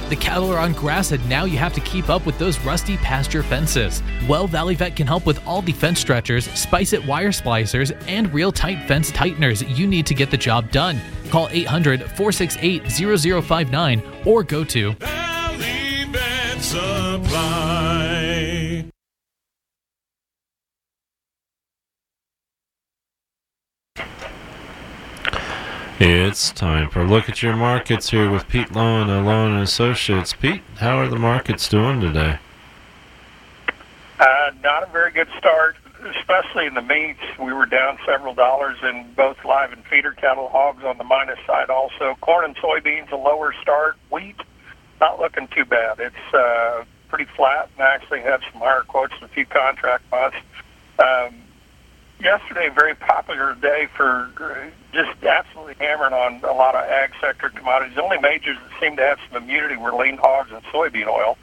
The cattle are on grass and now you have to keep up with those rusty pasture fences. Well, Valley Vet can help with all the fence stretchers, Spice-It wire splicers, and real tight fence tighteners you need to get the job done. Call 800-468-0059 or go to Valley Vet Supply. It's time for a look at your markets here with Pete Lowen of Lowen & Associates. Pete, how are the markets doing today? Not a very good start, especially in the meats. We were down several dollars in both live and feeder cattle. Hogs on the minus side also. Corn and soybeans, a lower start. Wheat, not looking too bad. It's pretty flat and actually had some higher quotes and a few contract months. Yesterday, a very popular day for just absolutely hammering on a lot of ag sector commodities. The only majors that seem to have some immunity were lean hogs and soybean oil.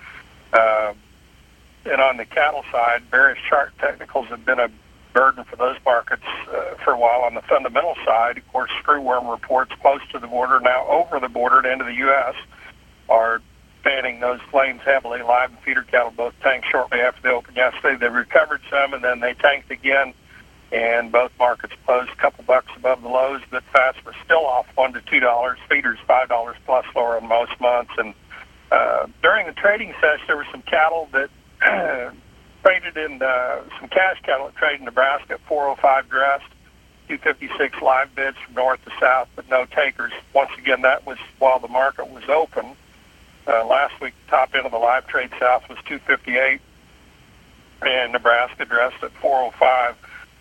And on the cattle side, various chart technicals have been a burden for those markets for a while. On the fundamental side, of course, screwworm reports close to the border, now over the border and into the U.S., are fanning those flames heavily. Live and feeder cattle both tanked shortly after they opened yesterday. They recovered some, and then they tanked again. And both markets closed a couple bucks above the lows, but fats were still off $1 to $2. Feeders $5 plus lower on most months. And during the trading session, there were some cattle that traded in some cash cattle that traded in Nebraska at 405 dressed, 256 live bids from north to south, but no takers. Once again, that was while the market was open. Last week, the top end of the live trade south was 258, and Nebraska dressed at 405.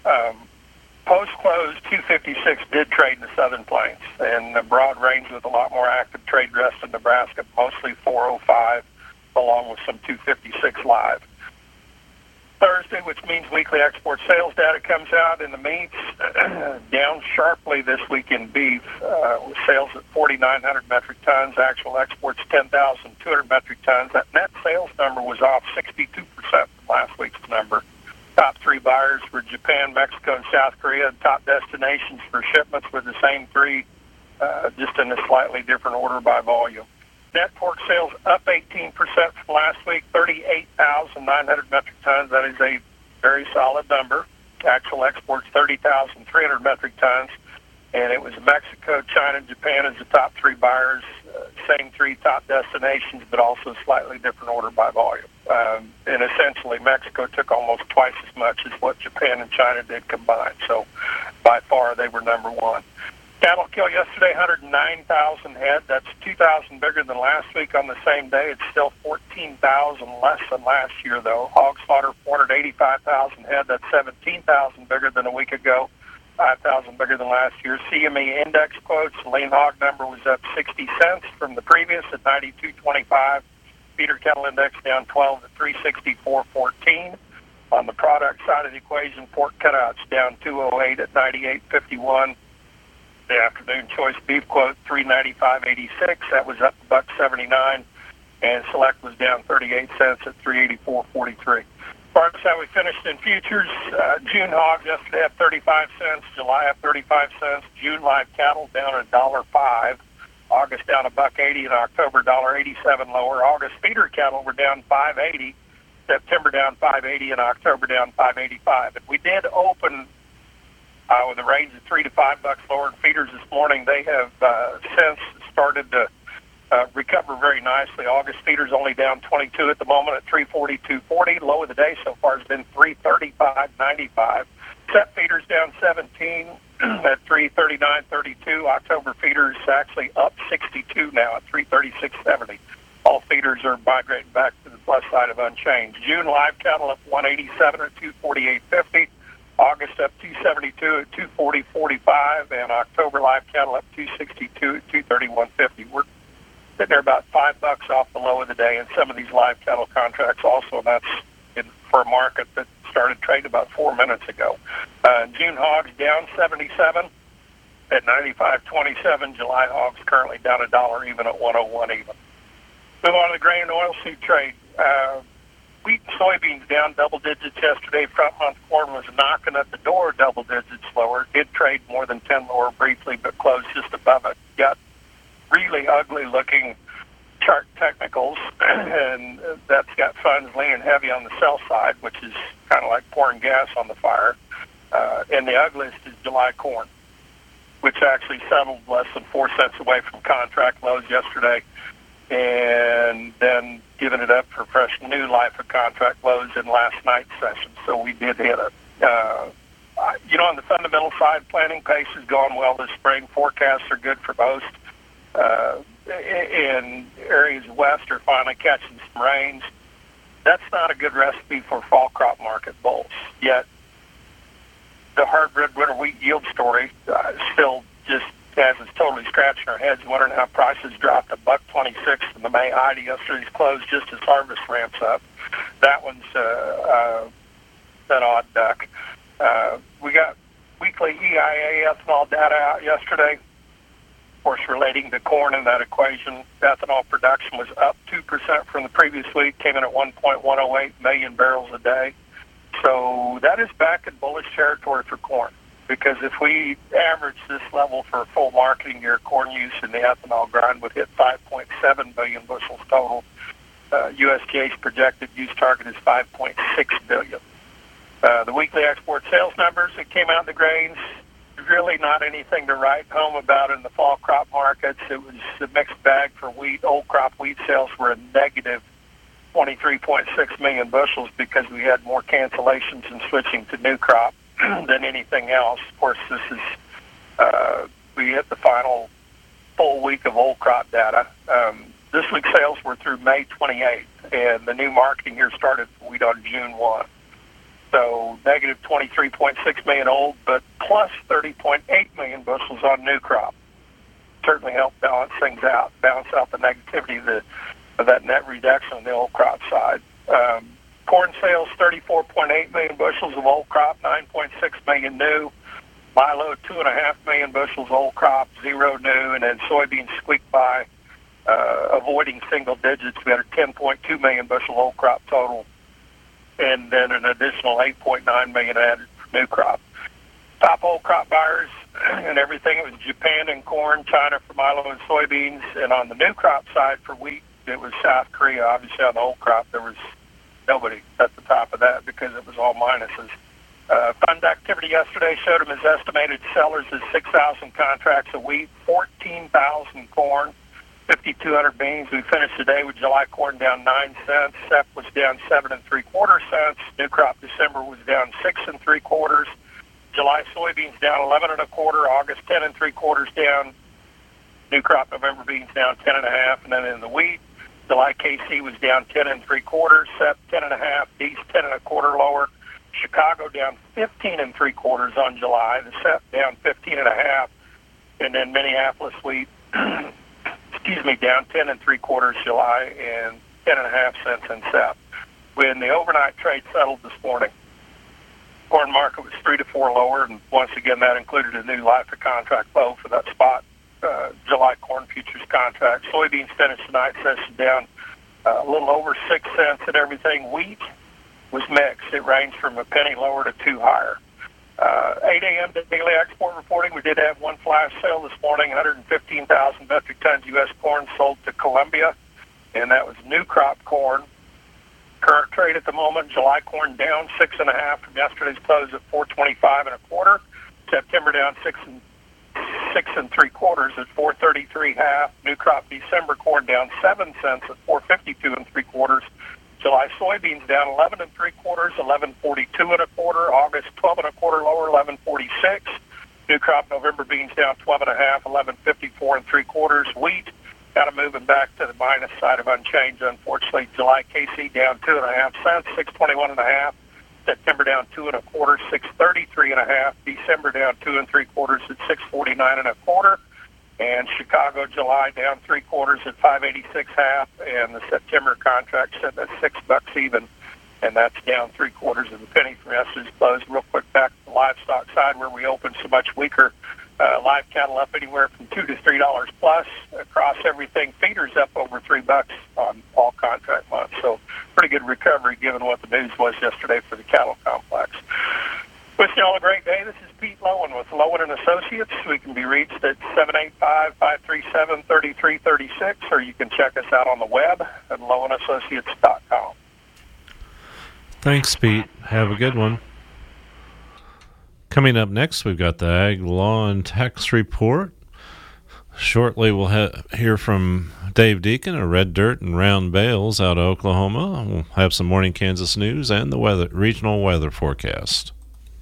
Post-close, 256 did trade in the Southern Plains, and a broad range with a lot more active trade dressed in Nebraska, mostly 405, along with some 256 live. Thursday, which means weekly export sales data comes out in the meats, down sharply this week in beef, with sales at 4,900 metric tons, actual exports 10,200 metric tons. That net sales number was off 62% from last week's number. Top three buyers were Japan, Mexico, and South Korea. Top destinations for shipments were the same three, just in a slightly different order by volume. Net pork sales up 18% from last week, 38,900 metric tons. That is a very solid number. Actual exports, 30,300 metric tons. And it was Mexico, China, and Japan as the top three buyers. Same three top destinations, but also slightly different order by volume. And essentially, Mexico took almost twice as much as what Japan and China did combined. So by far, they were number one. Cattle kill yesterday, 109,000 head. That's 2,000 bigger than last week on the same day. It's still 14,000 less than last year, though. Hog slaughter, 485,000 head. That's 17,000 bigger than a week ago, 5,000 bigger than last year. CME index quotes, the lean hog number was up 60 cents from the previous at 92.25. Feeder cattle index down 12 at 364.14. On the product side of the equation, pork cutouts down 208 at 98.51. The afternoon choice beef quote 395.86. That was up $1.79, and select was down 38 cents at 384.43. As far as how we finished in futures, June hogs yesterday up 35 cents, July up 35 cents, June live cattle down $1.05, August down $1.80, and October $1.87 lower. August feeder cattle were down $5.80, September down $5.80, and October down $5.85. And we did open with a range of $3 to $5 lower in feeders this morning. They have since started to recover very nicely. August feeders only down 22 at the moment at 342.40. Low of the day so far has been 335.95. Set feeders down 17 at 339.32. October feeders actually up 62 now at 336.70. All feeders are migrating back to the plus side of unchanged. June live cattle up 187 at 248.50. August up 272 at 240.45, and October live cattle up 262 at 231.50. We're sitting there about $5 off the low of the day in some of these live cattle contracts also, and that's for a market that started trading about 4 minutes ago. June hogs down 77 at 95.27. July hogs currently down $1 even at 101 even. Move on to the grain and oilseed trade. Wheat and soybeans down double digits yesterday. Front month corn was knocking at the door double digits lower. Did trade more than 10 lower briefly, but closed just above it. Got really ugly looking chart technicals, and that's got funds leaning heavy on the sell side, which is kind of like pouring gas on the fire. And the ugliest is July corn, which actually settled less than 4 cents away from contract lows yesterday, and then giving it up for fresh new life of contract lows in last night's session. So we did hit it. On the fundamental side, planting pace has gone well this spring. Forecasts are good for most. In areas west are finally catching some rains. That's not a good recipe for fall crop market bulls. Yet the hard red winter wheat yield story still just has us totally scratching our heads, wondering how prices dropped $1.26 from the May high to yesterday's close just as harvest ramps up. That one's an odd duck. We got weekly EIA ethanol data out yesterday. Of course, relating to corn in that equation, ethanol production was up 2% from the previous week, came in at 1.108 million barrels a day. So that is back in bullish territory for corn, because if we average this level for a full marketing year, corn use in the ethanol grind would hit 5.7 billion bushels total. USDA's projected use target is 5.6 billion. The weekly export sales numbers that came out in the grains, really not anything to write home about in the fall crop markets. It was a mixed bag for wheat. Old crop wheat sales were a negative 23.6 million bushels because we had more cancellations and switching to new crop than anything else. Of course, this is we hit the final full week of old crop data. This week's sales were through May 28th, and the new marketing year started for wheat on June 1. So negative 23.6 million old, but plus 30.8 million bushels on new crop. Certainly helped balance things out, balance out the negativity of that net reduction on the old crop side. Corn sales, 34.8 million bushels of old crop, 9.6 million new. Milo, 2.5 million bushels old crop, 0 new. And then soybeans squeaked by, avoiding single digits. We had a 10.2 million bushel old crop total, and then an additional 8.9 million added for new crop. Top old crop buyers and everything, it was Japan and corn, China for milo and soybeans. And on the new crop side for wheat, it was South Korea. Obviously on the old crop, there was nobody at the top of that because it was all minuses. Fund activity yesterday showed them as estimated sellers as 6,000 contracts of wheat, 14,000 corn, 5,200 beans. We finished today with July corn down 9 cents. CEP was down 7 3/4 cents. New crop December was down 6 3/4. July soybeans down 11 1/4. August 10 3/4 down. New crop November beans down 10 1/2. And then in the wheat, July KC was down 10 3/4. CEP 10 1/2. D's 10 1/4 lower. Chicago down 15 3/4 on July. The CEP down 15 1/2. And then Minneapolis wheat down 10 3/4 July and 10 1/2 cents in CEP. When the overnight trade settled this morning, corn market was 3 to 4 lower, and once again that included a new life of contract low for that spot July corn futures contract. Soybeans finished tonight's session down a little over 6 cents and everything. Wheat was mixed. It ranged from a penny lower to 2 higher. 8 a.m. daily export reporting. We did have one flash sale this morning, 115,000 metric tons U.S. corn sold to Colombia, and that was new crop corn. Current trade at the moment, July corn down 6 1/2 from yesterday's close at 425 1/4. September down 6 3/4 at 433 1/2. New crop December corn down 7 cents at 452 3/4. July soybeans down 11 3/4, 1142 1/4. August 12 1/4 lower, 1146. New crop November beans down 12 1/2, 1154 3/4. Wheat kind of moving back to the minus side of unchanged. Unfortunately, July KC down 2 1/2 cents, 621 1/2. September down 2 1/4, 633 1/2. December down 2 3/4 at 649 1/4. And Chicago, July down 3/4 at 586 1/2, and the September contract sitting at $6 even, and that's down 3/4 of a penny from yesterday's close. Real quick, back to the livestock side where we opened so much weaker. Live cattle up anywhere from $2 to $3 plus across everything. Feeders up over $3 on all contract months, so pretty good recovery given what the news was yesterday for the cattle complex. Wishing you all a great day. This is Pete Lowen with Lowen & Associates. We can be reached at 785-537-3336 or you can check us out on the web at lowanassociates.com. Thanks, Pete. Have a good one. Coming up next, we've got the Ag Law and Tax Report. Shortly, we'll hear from Dave Deacon of Red Dirt and Round Bales out of Oklahoma. We'll have some Morning Kansas news and the regional weather forecast.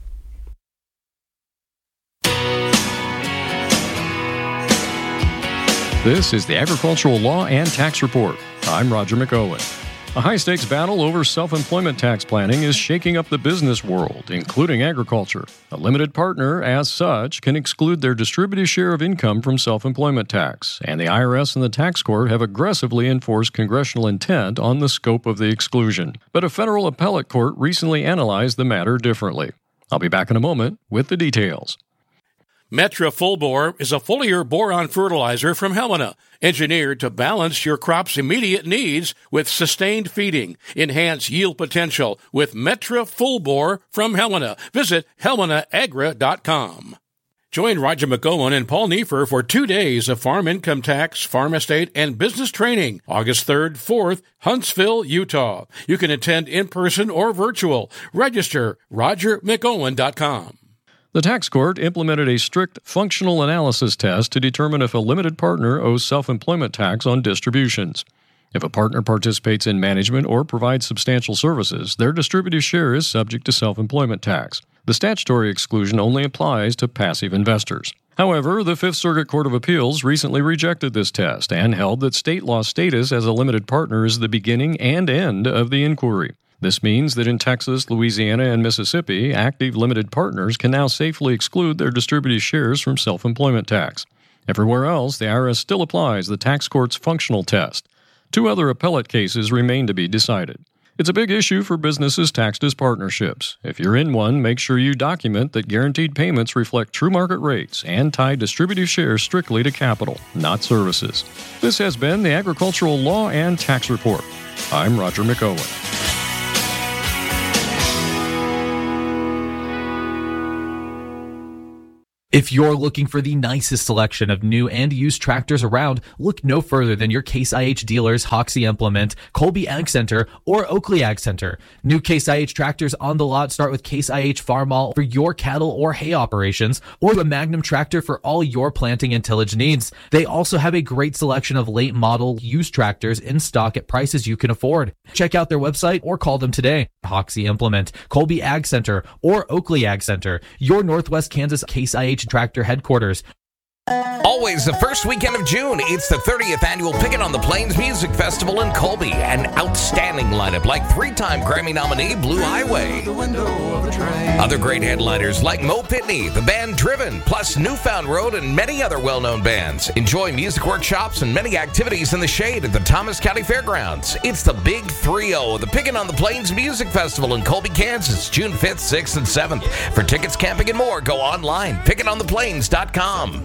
This is the Agricultural Law and Tax Report. I'm Roger McOwen. A high-stakes battle over self-employment tax planning is shaking up the business world, including agriculture. A limited partner, as such, can exclude their distributed share of income from self-employment tax, and the IRS and the tax court have aggressively enforced congressional intent on the scope of the exclusion. But a federal appellate court recently analyzed the matter differently. I'll be back in a moment with the details. Metra Full Bore is a foliar boron fertilizer from Helena, engineered to balance your crop's immediate needs with sustained feeding. Enhance yield potential with Metra Full Bore from Helena. Visit HelenaAgra.com. Join Roger McOwen and Paul Neefer for 2 days of farm income tax, farm estate, and business training, August 3rd, 4th, Huntsville, Utah. You can attend in person or virtual. Register RogerMcOwen.com. The tax court implemented a strict functional analysis test to determine if a limited partner owes self-employment tax on distributions. If a partner participates in management or provides substantial services, their distributed share is subject to self-employment tax. The statutory exclusion only applies to passive investors. However, the Fifth Circuit Court of Appeals recently rejected this test and held that state law status as a limited partner is the beginning and end of the inquiry. This means that in Texas, Louisiana, and Mississippi, active limited partners can now safely exclude their distributed shares from self-employment tax. Everywhere else, the IRS still applies the tax court's functional test. 2 other appellate cases remain to be decided. It's a big issue for businesses taxed as partnerships. If you're in one, make sure you document that guaranteed payments reflect true market rates and tie distributed shares strictly to capital, not services. This has been the Agricultural Law and Tax Report. I'm Roger McOwen. If you're looking for the nicest selection of new and used tractors around, look no further than your Case IH dealers Hoxie Implement, Colby Ag Center, or Oakley Ag Center. New Case IH tractors on the lot start with Case IH Farmall for your cattle or hay operations, or a Magnum tractor for all your planting and tillage needs. They also have a great selection of late model used tractors in stock at prices you can afford. Check out their website or call them today. Hoxie Implement, Colby Ag Center, or Oakley Ag Center, your Northwest Kansas Case IH Tractor headquarters. Always the first weekend of June, it's the 30th annual Pickin' on the Plains Music Festival in Colby. An outstanding lineup like 3-time Grammy nominee Blue Highway. Other great headliners like Mo Pitney, the band Driven, plus Newfound Road and many other well-known bands. Enjoy music workshops and many activities in the shade at the Thomas County Fairgrounds. It's the Big 3-0 of the Pickin' on the Plains Music Festival in Colby, Kansas, June 5th, 6th, and 7th. For tickets, camping, and more, go online, pickinontheplains.com.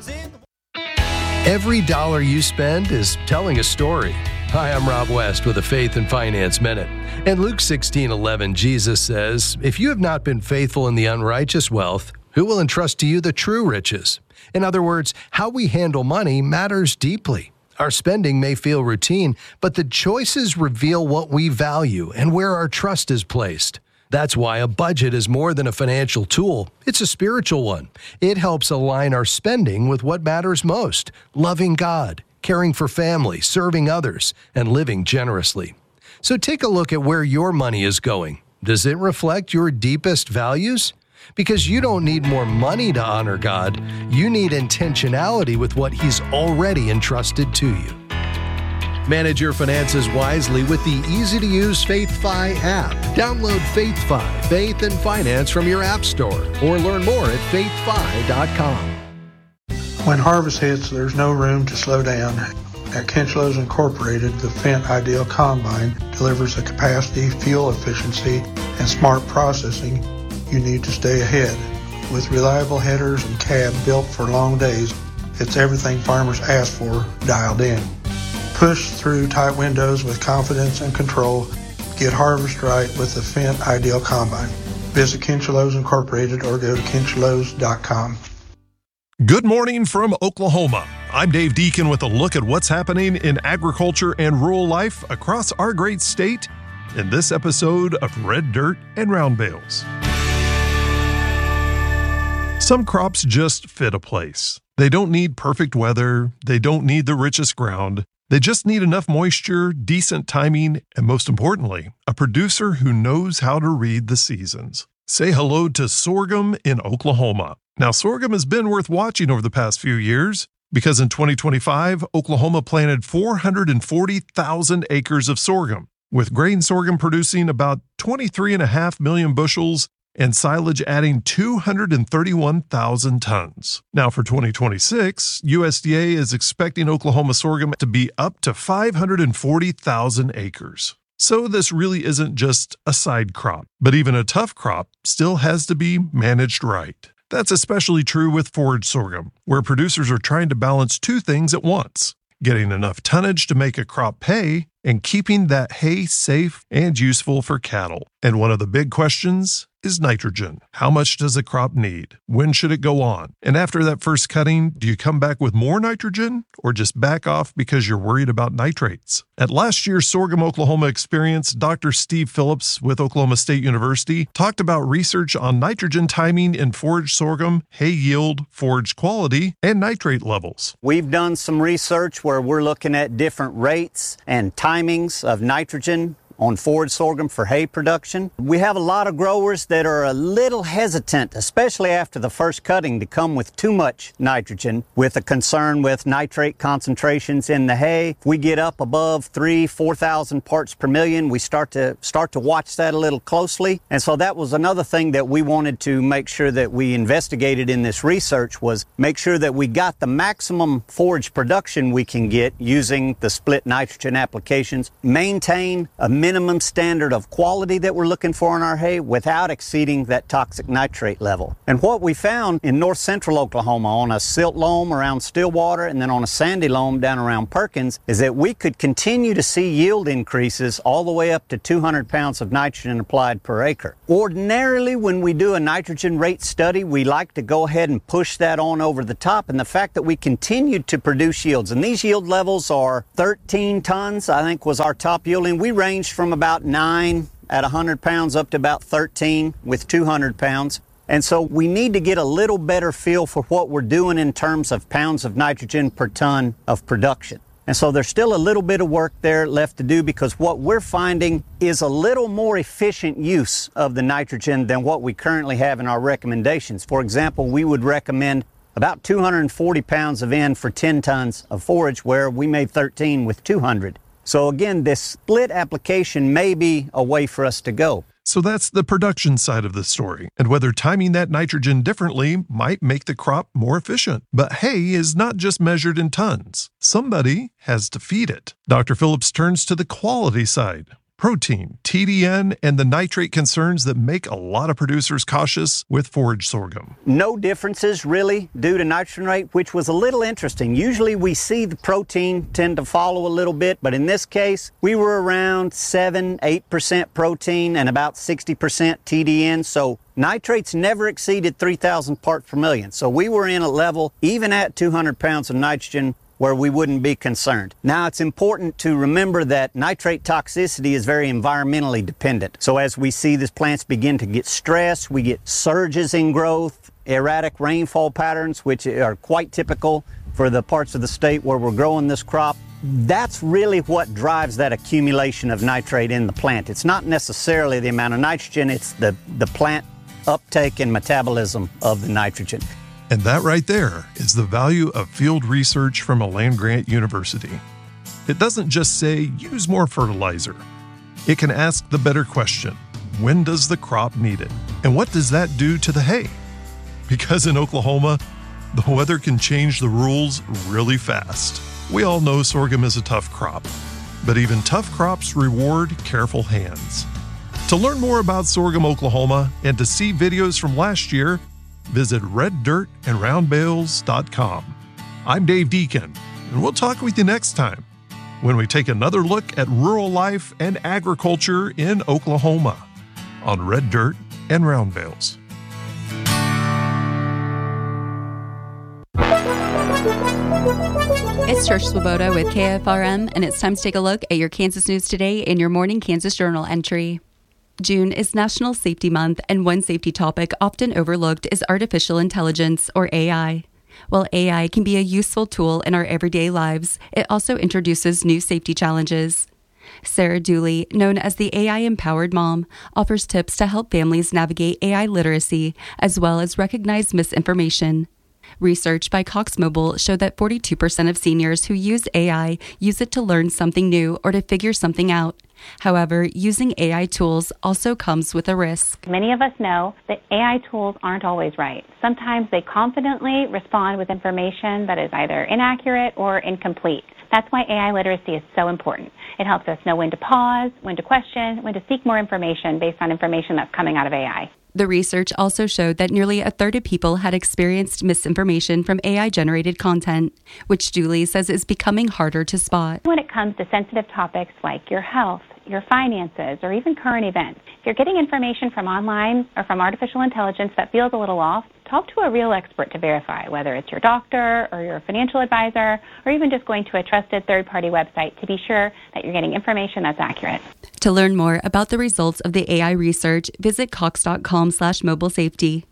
Every dollar you spend is telling a story. Hi, I'm Rob West with a Faith and Finance Minute. In Luke 16:11, Jesus says, "If you have not been faithful in the unrighteous wealth, who will entrust to you the true riches?" In other words, how we handle money matters deeply. Our spending may feel routine, but the choices reveal what we value and where our trust is placed. That's why a budget is more than a financial tool. It's a spiritual one. It helps align our spending with what matters most: loving God, caring for family, serving others, and living generously. So take a look at where your money is going. Does it reflect your deepest values? Because you don't need more money to honor God. You need intentionality with what He's already entrusted to you. Manage your finances wisely with the easy-to-use FaithFi app. Download FaithFi, Faith and Finance from your app store, or learn more at faithfi.com. When harvest hits, there's no room to slow down. At Kinchlows Incorporated, the Fendt Ideal Combine delivers the capacity, fuel efficiency, and smart processing you need to stay ahead. With reliable headers and cab built for long days, it's everything farmers ask for dialed in. Push through tight windows with confidence and control. Get harvest right with the Fendt Ideal Combine. Visit Kinchlows Incorporated or go to kinchlows.com. Good morning from Oklahoma. I'm Dave Deacon with a look at what's happening in agriculture and rural life across our great state in this episode of Red Dirt and Round Bales. Some crops just fit a place. They don't need perfect weather. They don't need the richest ground. They just need enough moisture, decent timing, and most importantly, a producer who knows how to read the seasons. Say hello to sorghum in Oklahoma. Now, sorghum has been worth watching over the past few years because in 2025, Oklahoma planted 440,000 acres of sorghum, with grain sorghum producing about 23.5 million bushels and silage adding 231,000 tons. Now for 2026, USDA is expecting Oklahoma sorghum to be up to 540,000 acres. So this really isn't just a side crop, but even a tough crop still has to be managed right. That's especially true with forage sorghum, where producers are trying to balance two things at once: getting enough tonnage to make a crop pay and keeping that hay safe and useful for cattle. And one of the big questions is nitrogen. How much does a crop need? When should it go on? And after that first cutting, do you come back with more nitrogen or just back off because you're worried about nitrates? At last year's Sorghum Oklahoma Experience, Dr. Steve Phillips with Oklahoma State University talked about research on nitrogen timing in forage sorghum, hay yield, forage quality, and nitrate levels. We've done some research where we're looking at different rates and timings of nitrogen on forage sorghum for hay production. We have a lot of growers that are a little hesitant, especially after the first cutting, to come with too much nitrogen, with a concern with nitrate concentrations in the hay. If we get up above 4,000 parts per million, we start to watch that a little closely. And so that was another thing that we wanted to make sure that we investigated in this research, was make sure that we got the maximum forage production we can get using the split nitrogen applications, maintain a minimum standard of quality that we're looking for in our hay without exceeding that toxic nitrate level. And what we found in north central Oklahoma on a silt loam around Stillwater and then on a sandy loam down around Perkins is that we could continue to see yield increases all the way up to 200 pounds of nitrogen applied per acre. Ordinarily, when we do a nitrogen rate study, we like to go ahead and push that on over the top, and the fact that we continued to produce yields, and these yield levels are 13 tons, I think was our top yield, and we ranged from about 9 at 100 pounds up to about 13 with 200 pounds. And so we need to get a little better feel for what we're doing in terms of pounds of nitrogen per ton of production. And so there's still a little bit of work there left to do, because what we're finding is a little more efficient use of the nitrogen than what we currently have in our recommendations. For example, we would recommend about 240 pounds of N for 10 tons of forage, where we made 13 with 200. So again, this split application may be a way for us to go. So that's the production side of the story, and whether timing that nitrogen differently might make the crop more efficient. But hay is not just measured in tons. Somebody has to feed it. Dr. Phillips turns to the quality side. Protein, TDN, and the nitrate concerns that make a lot of producers cautious with forage sorghum. No differences really due to nitrogen rate, which was a little interesting. Usually we see the protein tend to follow a little bit, but in this case, we were around 7-8% protein and about 60% TDN. So nitrates never exceeded 3,000 parts per million. So we were in a level, even at 200 pounds of nitrogen, where we wouldn't be concerned. Now, it's important to remember that nitrate toxicity is very environmentally dependent. So as we see these plants begin to get stressed, we get surges in growth, erratic rainfall patterns, which are quite typical for the parts of the state where we're growing this crop. That's really what drives that accumulation of nitrate in the plant. It's not necessarily the amount of nitrogen, it's the plant uptake and metabolism of the nitrogen. And that right there is the value of field research from a land-grant university. It doesn't just say, use more fertilizer. It can ask the better question, when does the crop need it? And what does that do to the hay? Because in Oklahoma, the weather can change the rules really fast. We all know sorghum is a tough crop, but even tough crops reward careful hands. To learn more about Sorghum Oklahoma and to see videos from last year, visit reddirtandroundbales.com. I'm Dave Deacon, and we'll talk with you next time when we take another look at rural life and agriculture in Oklahoma on Red Dirt and Round Bales. is Trish Swoboda with KFRM, and it's time to take a look at your Kansas news today in your Morning Kansas Journal entry. June is National Safety Month, and one safety topic often overlooked is artificial intelligence, or AI. While AI can be a useful tool in our everyday lives, it also introduces new safety challenges. Sarah Dooley, known as the AI-empowered mom, offers tips to help families navigate AI literacy, as well as recognize misinformation. Research by Cox Mobile showed that 42% of seniors who use AI use it to learn something new or to figure something out. However, using AI tools also comes with a risk. Many of us know that AI tools aren't always right. Sometimes they confidently respond with information that is either inaccurate or incomplete. That's why AI literacy is so important. It helps us know when to pause, when to question, when to seek more information based on information that's coming out of AI. The research also showed that nearly a third of people had experienced misinformation from AI-generated content, which Dooley says is becoming harder to spot. When it comes to sensitive topics like your health, your finances, or even current events, if you're getting information from online or from artificial intelligence that feels a little off, talk to a real expert to verify, whether it's your doctor or your financial advisor, or even just going to a trusted third-party website to be sure that you're getting information that's accurate. To learn more about the results of the AI research, visit cox.com/mobile safety.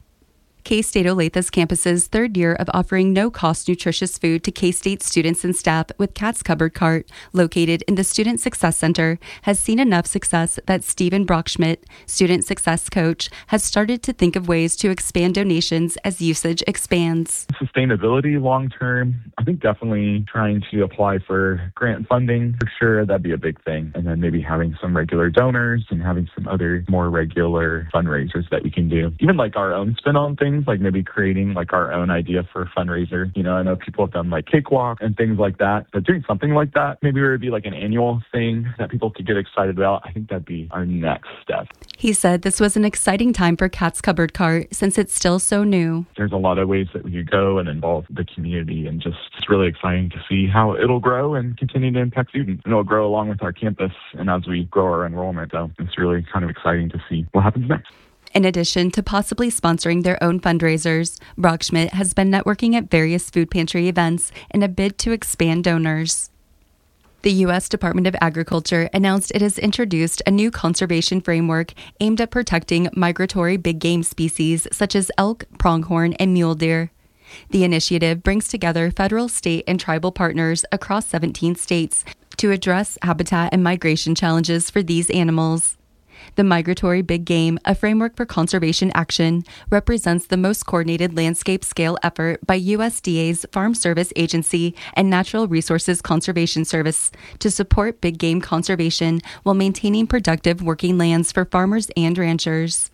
K-State Olathe's campus's third year of offering no-cost nutritious food to K-State students and staff with Cat's Cupboard Cart, located in the Student Success Center, has seen enough success that Stephen Brockschmidt, student success coach, has started to think of ways to expand donations as usage expands. Sustainability long-term, I think definitely trying to apply for grant funding, for sure, that'd be a big thing. And then maybe having some regular donors and having some other more regular fundraisers that we can do. Even like our own spin on things, like maybe creating like our own idea for a fundraiser. You know, I know people have done like cakewalk and things like that, but doing something like that, maybe it would be like an annual thing that people could get excited about. I think that'd be our next step. He said this was an exciting time for Cat's Cupboard Cart since it's still so new. There's a lot of ways that we could go and involve the community, and just it's really exciting to see how it'll grow and continue to impact students. And it'll grow along with our campus and as we grow our enrollment. So it's really kind of exciting to see what happens next. In addition to possibly sponsoring their own fundraisers, Brockschmidt has been networking at various food pantry events in a bid to expand donors. The U.S. Department of Agriculture announced it has introduced a new conservation framework aimed at protecting migratory big game species such as elk, pronghorn, and mule deer. The initiative brings together federal, state, and tribal partners across 17 states to address habitat and migration challenges for these animals. The Migratory Big Game, a framework for conservation action, represents the most coordinated landscape-scale effort by USDA's Farm Service Agency and Natural Resources Conservation Service to support big game conservation while maintaining productive working lands for farmers and ranchers.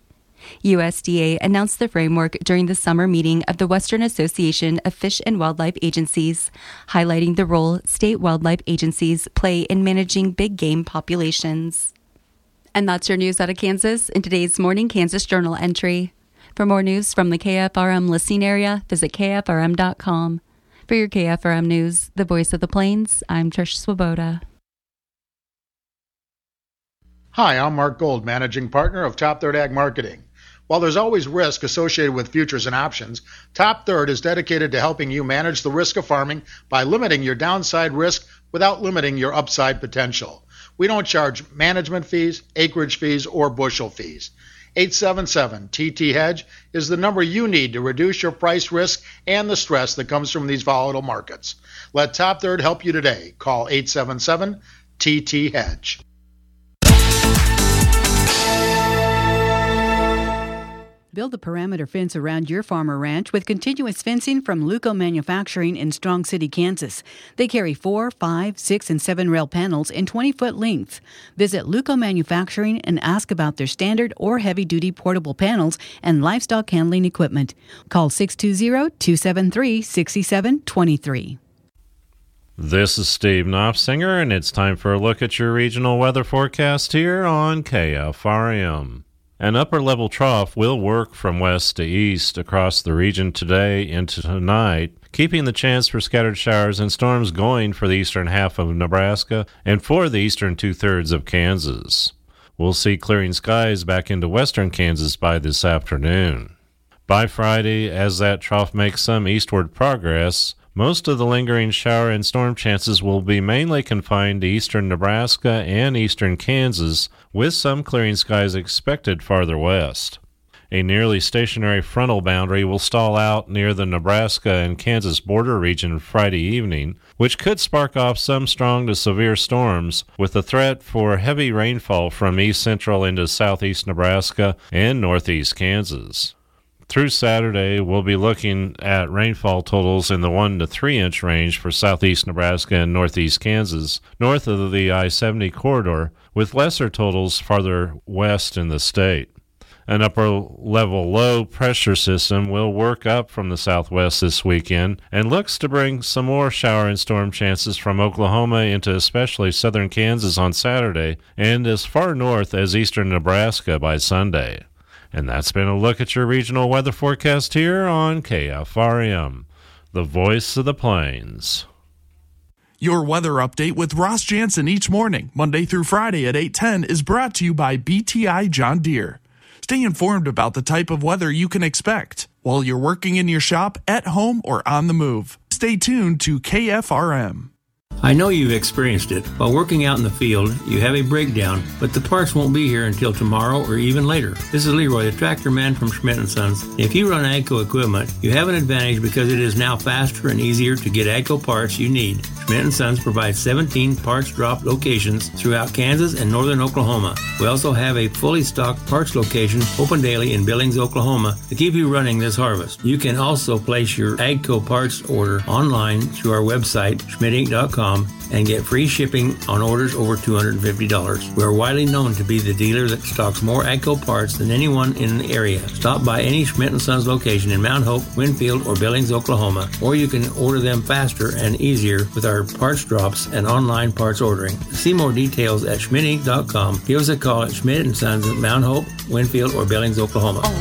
USDA announced the framework during the summer meeting of the Western Association of Fish and Wildlife Agencies, highlighting the role state wildlife agencies play in managing big game populations. And that's your news out of Kansas in today's Morning Kansas Journal entry. For more news from the KFRM listening area, visit KFRM.com. For your KFRM news, the voice of the Plains, I'm Trish Swoboda. Hi, I'm Mark Gold, Managing Partner of Top Third Ag Marketing. While there's always risk associated with futures and options, Top Third is dedicated to helping you manage the risk of farming by limiting your downside risk without limiting your upside potential. We don't charge management fees, acreage fees, or bushel fees. 877-TT-HEDGE is the number you need to reduce your price risk and the stress that comes from these volatile markets. Let Top Third help you today. Call 877-TT-HEDGE. Build a perimeter fence around your farm or ranch with continuous fencing from Luco Manufacturing in Strong City, Kansas. They carry 4, 5, 6, and 7 rail panels in 20-foot length. Visit Luco Manufacturing and ask about their standard or heavy-duty portable panels and livestock handling equipment. Call 620-273-6723. This is Steve Knopfsinger, and it's time for a look at your regional weather forecast here on KFRM. An upper-level trough will work from west to east across the region today into tonight, keeping the chance for scattered showers and storms going for the eastern half of Nebraska and for the eastern two-thirds of Kansas. We'll see clearing skies back into western Kansas by this afternoon. By Friday, as that trough makes some eastward progress, Most of the lingering shower and storm chances will be mainly confined to eastern Nebraska and eastern Kansas, with some clearing skies expected farther west. A nearly stationary frontal boundary will stall out near the Nebraska and Kansas border region Friday evening, which could spark off some strong to severe storms, with a threat for heavy rainfall from east central into southeast Nebraska and northeast Kansas. Through Saturday, we'll be looking at rainfall totals in the 1 to 3 inch range for southeast Nebraska and northeast Kansas, north of the I-70 corridor, with lesser totals farther west in the state. An upper-level low-pressure system will work up from the southwest this weekend and looks to bring some more shower and storm chances from Oklahoma into especially southern Kansas on Saturday and as far north as eastern Nebraska by Sunday. And that's been a look at your regional weather forecast here on KFRM, the voice of the plains. Your weather update with Ross Jansen each morning, Monday through Friday at 8:10, is brought to you by BTI John Deere. Stay informed about the type of weather you can expect while you're working in your shop, at home, or on the move. Stay tuned to KFRM. I know you've experienced it. While working out in the field, you have a breakdown, but the parts won't be here until tomorrow or even later. This is Leroy, the tractor man from Schmidt & Sons. If you run AGCO equipment, you have an advantage because it is now faster and easier to get AGCO parts you need. Schmidt & Sons provides 17 parts drop locations throughout Kansas and northern Oklahoma. We also have a fully stocked parts location open daily in Billings, Oklahoma to keep you running this harvest. You can also place your AGCO parts order online through our website, schmidtinc.com, and get free shipping on orders over $250. We are widely known to be the dealer that stocks more AGCO parts than anyone in the area. Stop by any Schmidt & Sons location in Mount Hope, Winfield, or Billings, Oklahoma, or you can order them faster and easier with our parts drops and online parts ordering. See more details at schmidtinc.com. Give us a call at Schmidt & Sons at Mount Hope, Winfield, or Billings, Oklahoma.